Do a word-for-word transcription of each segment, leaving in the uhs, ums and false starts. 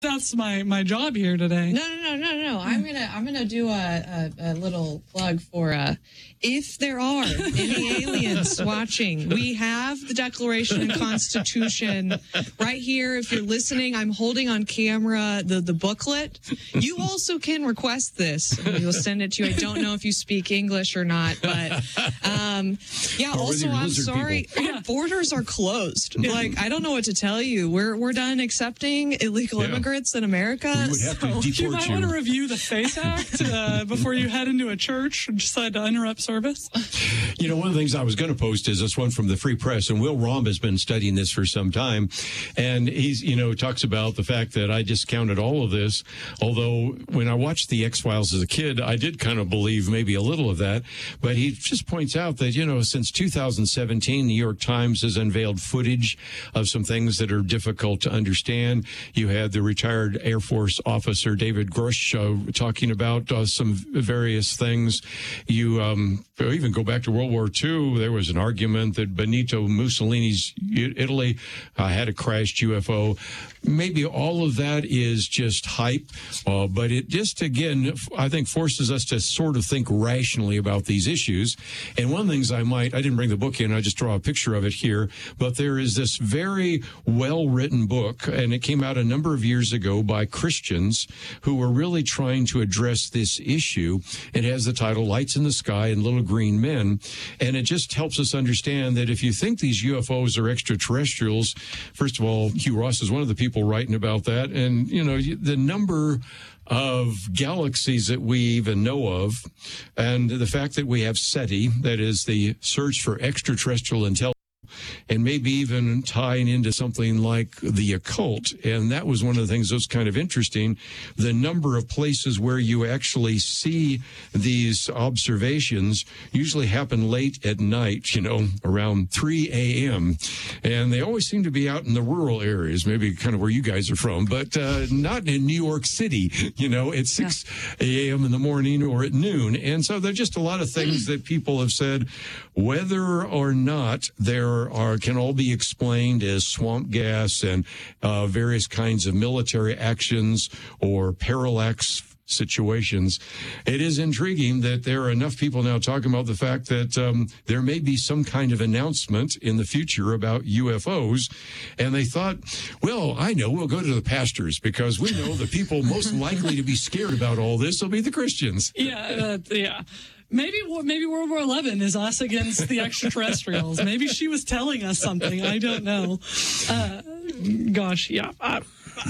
That's my, my job here today. No, no, no, no, no. I'm gonna I'm gonna do a, a, a little plug for uh, if there are any aliens watching. We have the Declaration and Constitution right here. If you're listening, I'm holding on camera the the booklet. You also can request this. We'll send it to you. I don't know if you speak English or not, but um, yeah. Or also, I'm sorry. Yeah. Our borders are closed. Yeah. Like I don't know what to tell you. We're we're done accepting illegal Yeah. immigrants in America. We would have to so- deport You might you. want to review the FACE Act uh, before you head into a church and decide to interrupt service. You know, one of the things I was going to post is this one from the Free Press, and Will Rom has been studying this for some time, and he's, you know, talks about the fact that I discounted all of this, although when I watched the X-Files as a kid, I did kind of believe maybe a little of that, but he just points out that, you know, since two thousand seventeen, the New York Times has unveiled footage of some things that are difficult to understand. You had the retired Air Force officer David Grush uh, talking about uh, some various things. You um, even go back to World War Two. There was an argument that Benito Mussolini's Italy uh, had a crashed U F O. Maybe all of that is just hype, uh, but it just, again, I think forces us to sort of think rationally about these issues. And one of the things I might, I didn't bring the book in, I just draw a picture of it here, but there is this very well-written book, and it came out a number of years ago by Christians who were really trying to address this issue. It has the title Lights in the Sky and Little Green Men, and it just helps us understand that if you think these U F Os are extraterrestrials, first of all, Hugh Ross is one of the people writing about that, and, you know, the number of galaxies that we even know of, and the fact that we have SETI, that is the search for extraterrestrial intelligence, and maybe even tying into something like the occult. And that was one of the things that was kind of interesting. The number of places where you actually see these observations usually happen late at night, you know, around three a.m. And they always seem to be out in the rural areas, maybe kind of where you guys are from, but uh, not in New York City, you know, at six a.m. in the morning or at noon. And so there are just a lot of things that people have said, whether or not there are can all be explained as swamp gas and uh, various kinds of military actions or parallax situations. It is intriguing that there are enough people now talking about the fact that um, there may be some kind of announcement in the future about U F Os. And they thought, well, I know, we'll go to the pastors because we know the people most likely to be scared about all this will be the Christians. Yeah, uh, yeah. Maybe maybe World War Eleven is us against the extraterrestrials. Maybe she was telling us something. I don't know. Uh, gosh, yeah. I,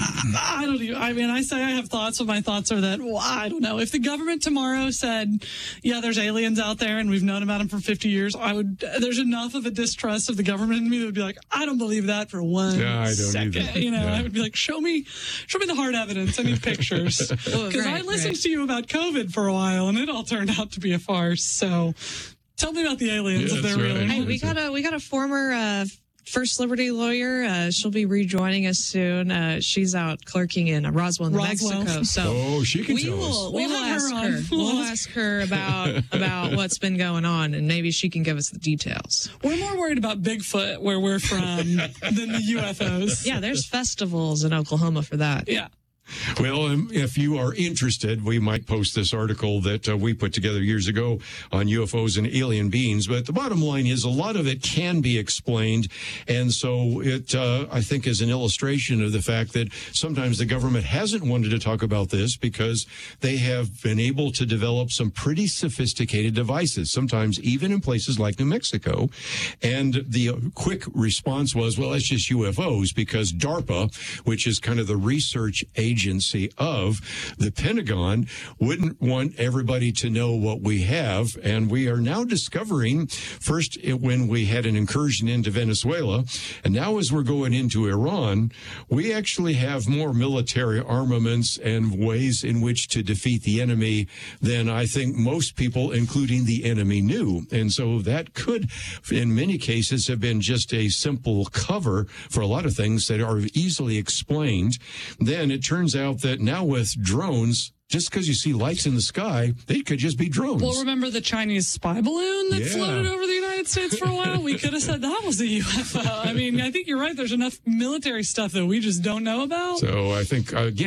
I, I don't even, I mean, I say I have thoughts, but my thoughts are that, well, I don't know. If the government tomorrow said, yeah, there's aliens out there and we've known about them for fifty years, I would, there's enough of a distrust of the government in me that would be like, I don't believe that for one Yeah, I don't second. either. You know, Yeah. I would be like, show me, show me the hard evidence. I need pictures. Because right, I listened right. to you about COVID for a while and it all turned out to be a farce. So tell me about the aliens Yeah, if they're that's real. right. or Hey, not. we got a we got a former uh, First Liberty lawyer. Uh, she'll be rejoining us soon. Uh, she's out clerking in uh, Roswell, New Roswell. Mexico. So Oh, she can we tell will us. we We'll will have her ask on. her. We'll We'll ask- ask her about about what's been going on, and maybe she can give us the details. We're more worried about Bigfoot where we're from than the U F Os. Yeah, there's festivals in Oklahoma for that. Yeah. Well, um, if you are interested, we might post this article that uh, we put together years ago on U F Os and alien beings. But the bottom line is a lot of it can be explained. And so it, uh, I think, is an illustration of the fact that sometimes the government hasn't wanted to talk about this because they have been able to develop some pretty sophisticated devices, sometimes even in places like New Mexico. And the quick response was, well, it's just U F Os, because DARPA, which is kind of the research agency of the Pentagon, wouldn't want everybody to know what we have. And we are now discovering, first it, when we had an incursion into Venezuela, and now as we're going into Iran, we actually have more military armaments and ways in which to defeat the enemy than I think most people, including the enemy, knew. And so that could, in many cases, have been just a simple cover for a lot of things that are easily explained. Then it turns out that now with drones, just because you see lights in the sky, they could just be drones. Well, remember the Chinese spy balloon that Yeah. floated over the United States for a while? We could have said that was a U F O. I mean, I think you're right. There's enough military stuff that we just don't know about. So I think, again,